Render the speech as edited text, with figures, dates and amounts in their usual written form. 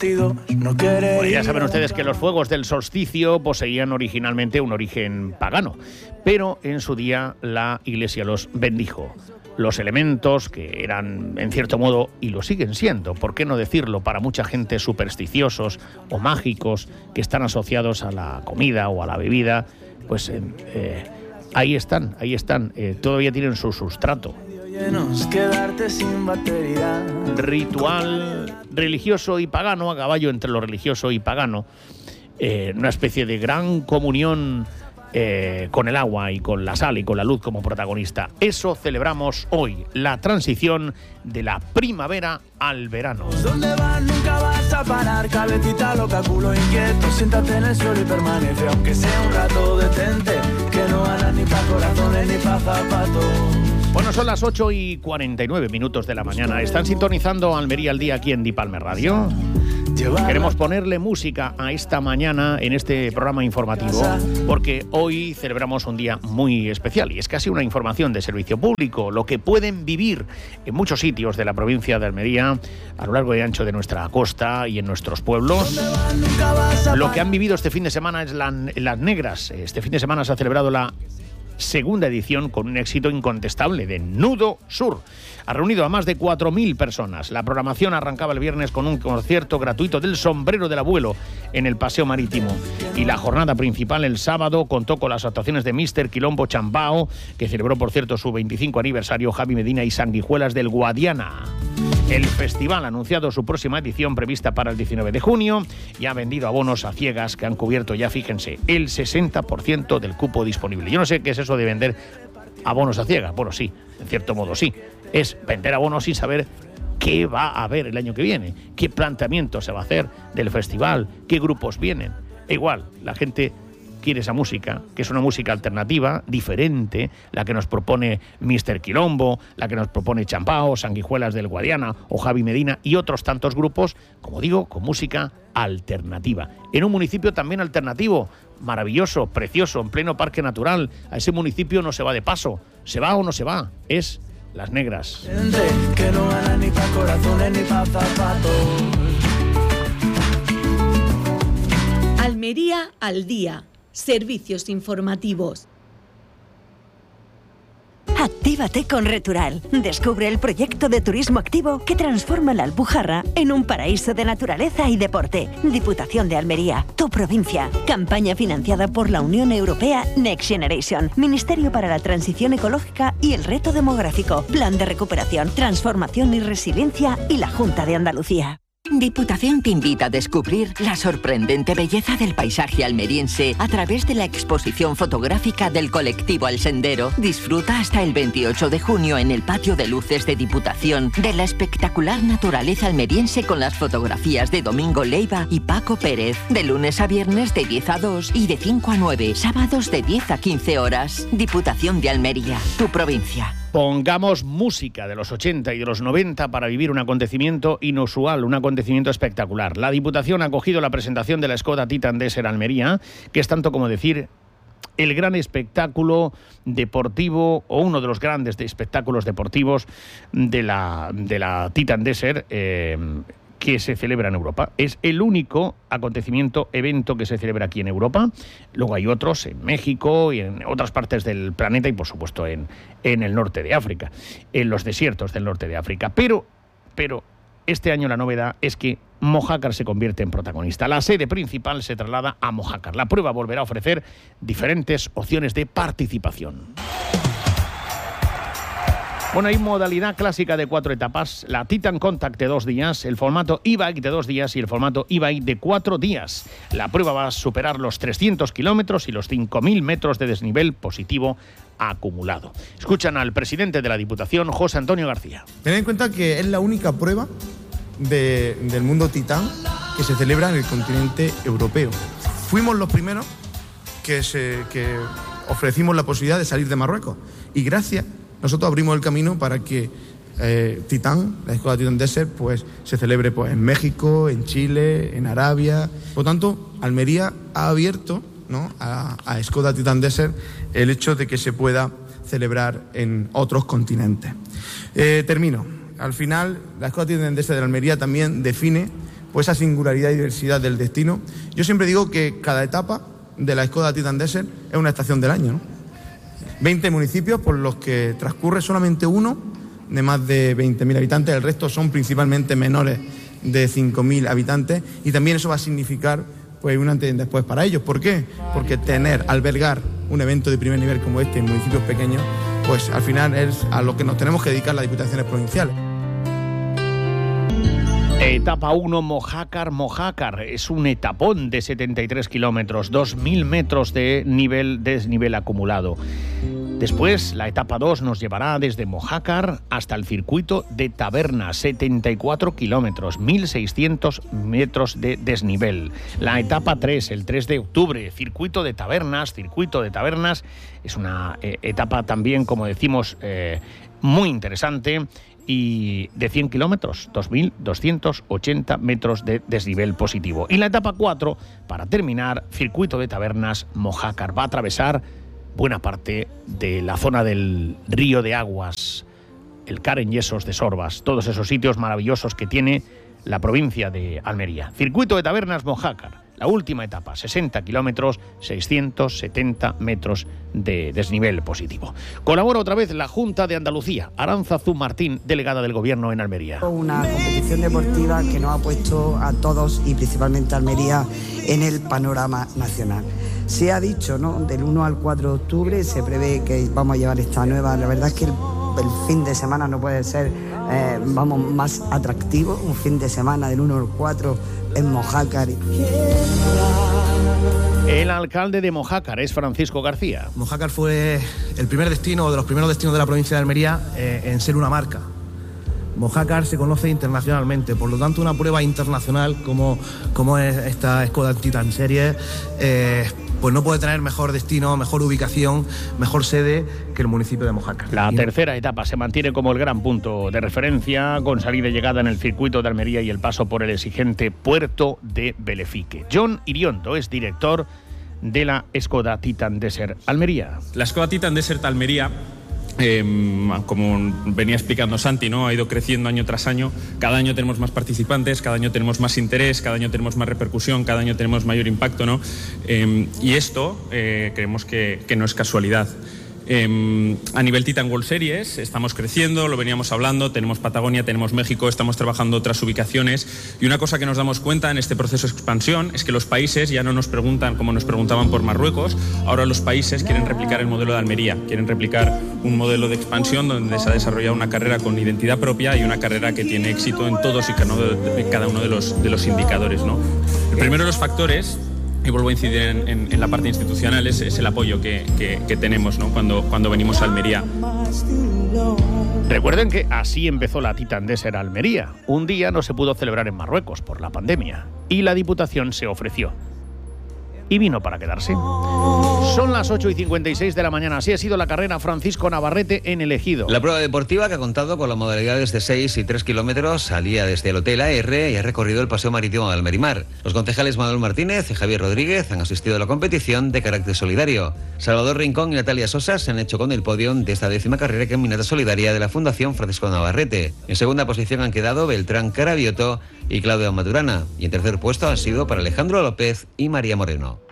Bueno, ya saben ustedes que los fuegos del solsticio poseían originalmente un origen pagano, pero en su día la Iglesia los bendijo. Los elementos que eran, en cierto modo, y lo siguen siendo, ¿por qué no decirlo?, para mucha gente supersticiosos o mágicos que están asociados a la comida o a la bebida, pues ahí están, todavía tienen su sustrato. Quedarte sin batería. Ritual religioso y pagano, a caballo entre lo religioso y pagano, una especie de gran comunión con el agua y con la sal y con la luz como protagonista. Eso celebramos hoy, la transición de la primavera al verano. ¿Dónde vas? Nunca vas a parar, cabecita loca, culo inquieto, siéntate en el suelo y permanece, aunque sea un rato detente, que no ganas ni pa' corazones ni pa' zapatos. Bueno, son las 8:49 de la mañana. Están sintonizando Almería al Día aquí en Dipalme Radio. Queremos ponerle música a esta mañana en este programa informativo porque hoy celebramos un día muy especial y es casi una información de servicio público, lo que pueden vivir en muchos sitios de la provincia de Almería a lo largo y ancho de nuestra costa y en nuestros pueblos. Lo que han vivido este fin de semana es las negras. Este fin de semana se ha celebrado la segunda edición con un éxito incontestable de Nudo Sur. Ha reunido a más de 4.000 personas. La programación arrancaba el viernes con un concierto gratuito del Sombrero del Abuelo en el Paseo Marítimo. Y la jornada principal el sábado contó con las actuaciones de Mr. Quilombo Chambao, que celebró, por cierto, su 25 aniversario, Javi Medina y Sanguijuelas del Guadiana. El festival ha anunciado su próxima edición prevista para el 19 de junio y ha vendido abonos a ciegas que han cubierto ya, fíjense, el 60% del cupo disponible. Yo no sé qué es eso de vender abonos a ciegas. Bueno, sí, en cierto modo sí. Es vender abonos sin saber qué va a haber el año que viene, qué planteamiento se va a hacer del festival, qué grupos vienen. E igual, la gente quiere esa música, que es una música alternativa, diferente, la que nos propone Mr. Quilombo, la que nos propone Champao, Sanguijuelas del Guadiana o Javi Medina y otros tantos grupos, como digo, con música alternativa. En un municipio también alternativo, maravilloso, precioso, en pleno parque natural. A ese municipio no se va de paso, se va o no se va, es Las Negras. Que no gana ni pa' corazones ni pa' zapatos. Almería al Día. Servicios informativos. Actívate con Retural. Descubre el proyecto de turismo activo que transforma la Alpujarra en un paraíso de naturaleza y deporte. Diputación de Almería, tu provincia. Campaña financiada por la Unión Europea Next Generation, Ministerio para la Transición Ecológica y el Reto Demográfico, Plan de Recuperación, Transformación y Resiliencia y la Junta de Andalucía. Diputación te invita a descubrir la sorprendente belleza del paisaje almeriense a través de la exposición fotográfica del colectivo Al Sendero. Disfruta hasta el 28 de junio en el patio de luces de Diputación de la espectacular naturaleza almeriense con las fotografías de Domingo Leiva y Paco Pérez. De lunes a viernes de 10 a 2 y de 5 a 9, sábados de 10 a 15 horas. Diputación de Almería, tu provincia. Pongamos música de los 80 y de los 90 para vivir un acontecimiento inusual, un acontecimiento espectacular. La Diputación ha acogido la presentación de la Skoda Titan Desert Almería, que es tanto como decir el gran espectáculo deportivo o uno de los grandes espectáculos deportivos de la Titan Desert que se celebra en Europa. Es el único evento que se celebra aquí en Europa. Luego hay otros en México y en otras partes del planeta y, por supuesto, en el norte de África, en los desiertos del norte de África. Pero este año la novedad es que Mojácar se convierte en protagonista. La sede principal se traslada a Mojácar. La prueba volverá a ofrecer diferentes opciones de participación. Bueno, hay modalidad clásica de 4 etapas, la Titan Contact de 2 días, el formato e-bike de 2 días y el formato e-bike de 4 días. La prueba va a superar los 300 kilómetros y los 5.000 metros de desnivel positivo acumulado. Escuchan al presidente de la Diputación, José Antonio García. Tened en cuenta que es la única prueba del mundo Titan que se celebra en el continente europeo. Fuimos los primeros que ofrecimos la posibilidad de salir de Marruecos y gracias nosotros abrimos el camino para que Titan, la Skoda Titan Desert, pues se celebre pues en México, en Chile, en Arabia. Por lo tanto, Almería ha abierto, ¿no?, a Skoda Titan Desert el hecho de que se pueda celebrar en otros continentes. Termino. Al final, la Skoda Titan Desert de Almería también define pues esa singularidad y diversidad del destino. Yo siempre digo que cada etapa de la Skoda Titan Desert es una estación del año, ¿no? 20 municipios por los que transcurre solamente uno de más de 20.000 habitantes, el resto son principalmente menores de 5.000 habitantes, y también eso va a significar pues un antes y un después para ellos. ¿Por qué? Porque albergar un evento de primer nivel como este en municipios pequeños, pues al final es a lo que nos tenemos que dedicar las diputaciones provinciales. Etapa 1, Mojácar. Es un etapón de 73 kilómetros, 2.000 metros de desnivel acumulado. Después, la etapa 2 nos llevará desde Mojácar hasta el circuito de Tabernas, 74 kilómetros, 1.600 metros de desnivel. La etapa 3, el 3 de octubre, circuito de Tabernas. Es una etapa también, como decimos, muy interesante, y de 100 kilómetros, 2.280 metros de desnivel positivo. Y la etapa 4, para terminar, circuito de Tabernas, Mojácar. Va a atravesar buena parte de la zona del río de Aguas, el Caren Yesos de Sorbas, todos esos sitios maravillosos que tiene la provincia de Almería. Circuito de Tabernas, Mojácar. La última etapa, 60 kilómetros, 670 metros de desnivel positivo. Colabora otra vez la Junta de Andalucía. Aránzazu Martín, delegada del Gobierno en Almería. Una competición deportiva que nos ha puesto a todos y principalmente a Almería en el panorama nacional. Se ha dicho, ¿no?, del 1 al 4 de octubre se prevé que vamos a llevar esta nueva. La verdad es que el fin de semana no puede ser más atractivo. Un fin de semana del 1 al 4 en Mojácar. El alcalde de Mojácar es Francisco García. Mojácar fue el primer destino, de los primeros destinos de la provincia de Almería en ser una marca. Mojácar se conoce internacionalmente, por lo tanto una prueba internacional como es esta Skoda Titan Series, pues no puede tener mejor destino, mejor ubicación, mejor sede que el municipio de Mojácar. La tercera etapa se mantiene como el gran punto de referencia, con salida y llegada en el circuito de Almería y el paso por el exigente puerto de Belefique. John Iriondo es director de la Skoda Titan Desert Almería. La Skoda Titan Desert Almería, como venía explicando Santi, ¿no?, ha ido creciendo año tras año. Cada año tenemos más participantes, cada año tenemos más interés, cada año tenemos más repercusión, cada año tenemos mayor impacto, ¿no? Y esto creemos que no es casualidad. A nivel Titan World Series estamos creciendo, lo veníamos hablando, tenemos Patagonia, tenemos México, estamos trabajando otras ubicaciones, y una cosa que nos damos cuenta en este proceso de expansión es que los países ya no nos preguntan como nos preguntaban por Marruecos. Ahora los países quieren replicar el modelo de Almería, quieren replicar un modelo de expansión donde se ha desarrollado una carrera con identidad propia y una carrera que tiene éxito en todos y cada uno de los indicadores, ¿no? El primero de los factores, y vuelvo a incidir en la parte institucional, es el apoyo que tenemos, ¿no?, cuando venimos a Almería. Recuerden que así empezó la Titan Desert Almería. Un día no se pudo celebrar en Marruecos por la pandemia y la Diputación se ofreció. Y vino para quedarse. Son las 8:56 de la mañana. Así ha sido la carrera Francisco Navarrete en el Ejido. La prueba deportiva, que ha contado con las modalidades de 6 y 3 kilómetros, salía desde el Hotel AR y ha recorrido el paseo marítimo de Almerimar. Los concejales Manuel Martínez y Javier Rodríguez han asistido a la competición de carácter solidario. Salvador Rincón y Natalia Sosa se han hecho con el podio de esta 10ª carrera caminata solidaria de la Fundación Francisco Navarrete. En segunda posición han quedado Beltrán Carabioto y Claudia Maturana. Y en tercer puesto han sido para Alejandro López y María Moreno.